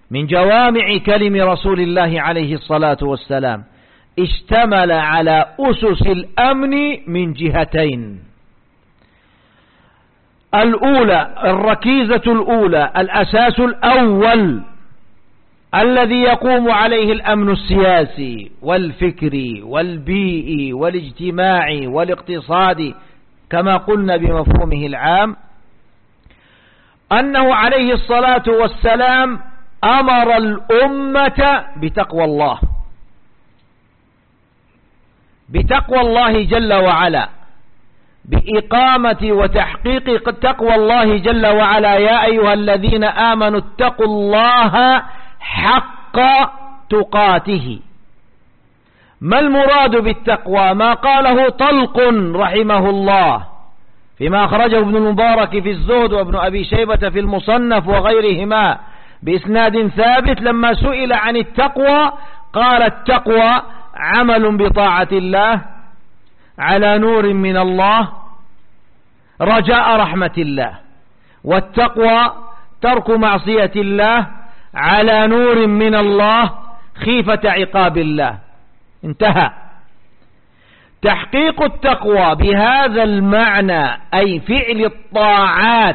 من جوامع كلم رسول الله عليه الصلاة والسلام، اشتمل على أسس الأمن من جهتين. الأولى، الركيزة الأولى، الأساس الأول الذي يقوم عليه الأمن السياسي والفكري والبيئي والاجتماعي والاقتصادي كما قلنا بمفهومه العام، أنه عليه الصلاة والسلام أمر الأمة بتقوى الله، بتقوى الله جل وعلا، بإقامة وتحقيق تقوى الله جل وعلا. يا أيها الذين آمنوا اتقوا الله حق تقاته. ما المراد بالتقوى؟ ما قاله طلق رحمه الله فيما أخرجه ابن المبارك في الزهد وابن أبي شيبة في المصنف وغيرهما بإسناد ثابت، لما سئل عن التقوى قال: التقوى عمل بطاعة الله على نور من الله رجاء رحمة الله، والتقوى ترك معصية الله على نور من الله خيفة عقاب الله. انتهى. تحقيق التقوى بهذا المعنى أي فعل الطاعات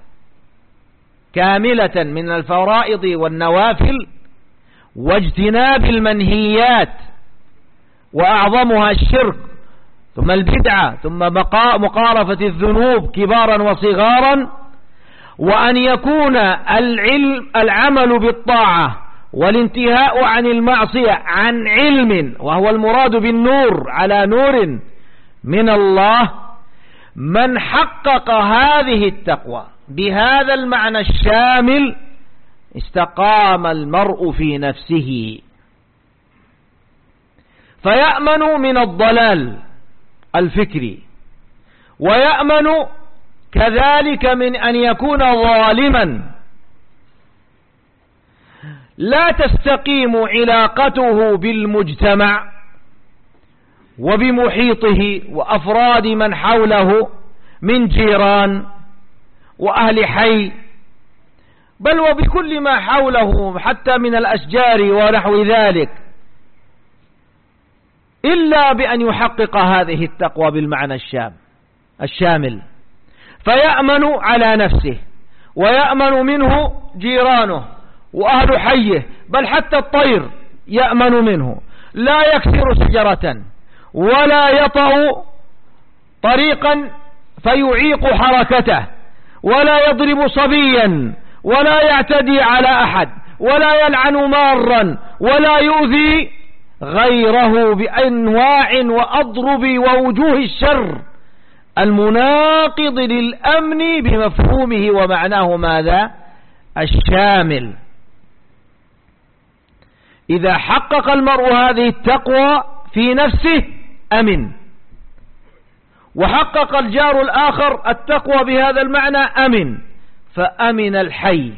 كاملة من الفرائض والنوافل واجتناب المنهيات، وأعظمها الشرك ثم البدعة ثم مقارفة الذنوب كبارا وصغارا، وأن يكون العمل بالطاعة والانتهاء عن المعصية عن علم، وهو المراد بالنور على نور من الله. من حقق هذه التقوى بهذا المعنى الشامل استقام المرء في نفسه، فيأمن من الضلال الفكري، ويأمن كذلك من أن يكون ظالما لا تستقيم علاقته بالمجتمع وبمحيطه وأفراد من حوله من جيران وأهل حي، بل وبكل ما حوله حتى من الأشجار ونحو ذلك، إلا بأن يحقق هذه التقوى بالمعنى الشامل، فيأمن على نفسه ويأمن منه جيرانه وأهل حيه، بل حتى الطير يأمن منه، لا يكسر شجرة ولا يطأ طريقا فيعيق حركته، ولا يضرب صبيا، ولا يعتدي على أحد، ولا يلعن مارا، ولا يؤذي غيره بأنواع وأضرب ووجوه الشر المناقض للأمن بمفهومه ومعناه ماذا؟ الشامل. إذا حقق المرء هذه التقوى في نفسه أمن، وحقق الجار الآخر التقوى بهذا المعنى أمن، فأمن الحي،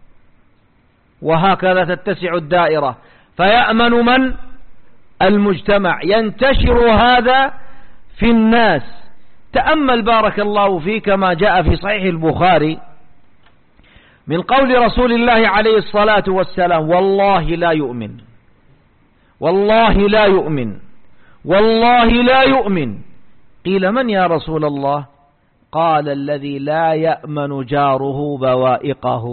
وهكذا تتسع الدائرة، فيأمن من؟ المجتمع، ينتشر هذا في الناس. تأمل بارك الله فيك ما جاء في صحيح البخاري من قول رسول الله عليه الصلاة والسلام: والله لا يؤمن، والله لا يؤمن، والله لا يؤمن. قيل: من يا رسول الله؟ قال: الذي لا يأمن جاره بوائقه.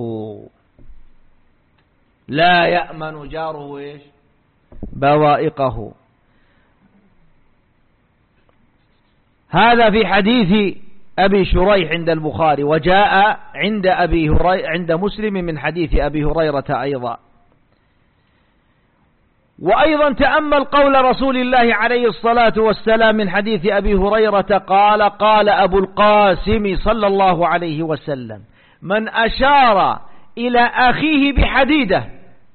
لا يأمن جاره إيش؟ بوائقه. هذا في حديث أبي شريح عند البخاري، وجاء عند مسلم من حديث أبي هريرة أيضا. وأيضا تأمل قول رسول الله عليه الصلاة والسلام من حديث أبي هريرة قال: قال أبو القاسم صلى الله عليه وسلم: من أشار إلى أخيه بحديدة،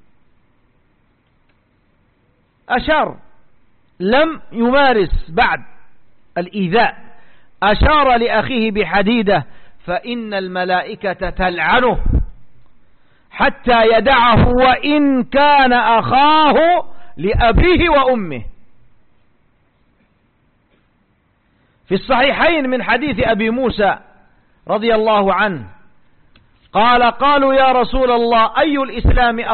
أشار لم يمارس بعد الإيذاء، أشار لأخيه بحديدة، فإن الملائكة تلعنه حتى يدعه وإن كان أخاه لأبيه وأمه. في الصحيحين من حديث أبي موسى رضي الله عنه قال: قالوا يا رسول الله أي الإسلام